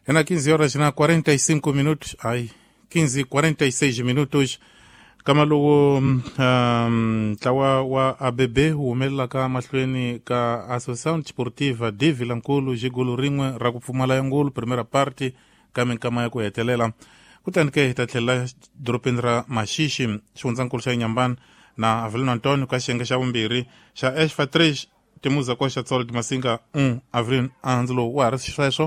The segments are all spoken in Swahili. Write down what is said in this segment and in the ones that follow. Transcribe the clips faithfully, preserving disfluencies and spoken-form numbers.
Era quinze horas na quarenta e cinco minutos, ai, quinze e quarenta e seis minutos. Kama lugo um, tawa wa A B B umela ka mahlweni ka Associação Desportiva de Vilankulu jigulu ringwe rakupfumala yangulu primeira parte kama kama ya kuhetelela kutanike hitatlela dropendra mashishi shunzankulu sha nyamban na Avelino Antonio ka xiyenge xa vumbirhi xa H F três timuza ko xa tsolo masinga um Avelino Anzlo wa ri sweswo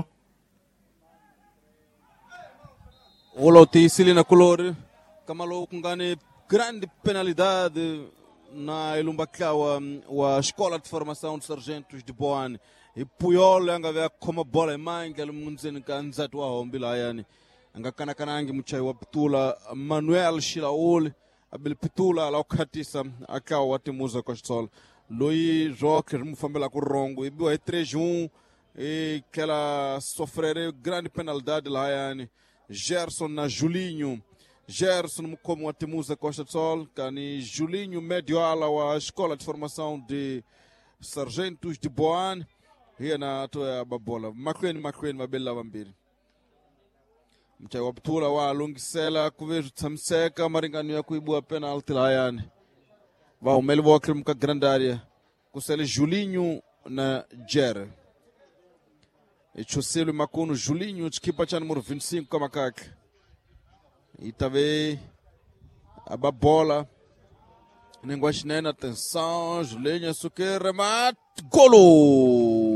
Olo tisili na colore kamalo kungane grande penalidade na Ilumbaklawa wa escola de formação de sargentos de Boane e Puyol anga vya koma bola manga lumunzeni kanzatu wa hombila yani anga kana kanangi mchai wa Pitula Manuel Shilaul abil Pitula la ukatisa akawa watimuza kwa stol Lui Rocker mufambela kurongo ibiwa e três a um e que ela sofrerá grande penalidade lá yani Gerson na Julinho Gerson como atimuza Costa do Sol cani Julinho médio ala wa escola de formação de sargentos de Boane e na toa babola Macqueen Macqueen mabela vambiri mchai wa Pitula wa Lungisela kuvejo tsamseka maringano ya kuibua penalty lá yani va o Melo Walker mka grande área kusele Julinho na Jer e Choselo Macono Julinho equipa cha número vinte e cinco kama kake e também a bola Nenguashinena atenção Julinho Suqueira remate golo